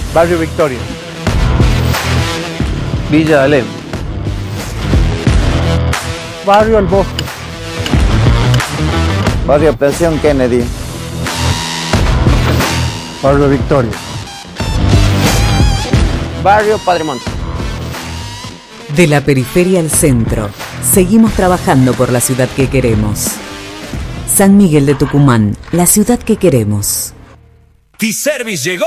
Barrio Victoria. Villa Alem. Barrio El Bosque. Barrio Pensión Kennedy. Barrio Victoria. Barrio Padre Monte. De la periferia al centro, seguimos trabajando por la ciudad que queremos. San Miguel de Tucumán, la ciudad que queremos. T-Service llegó.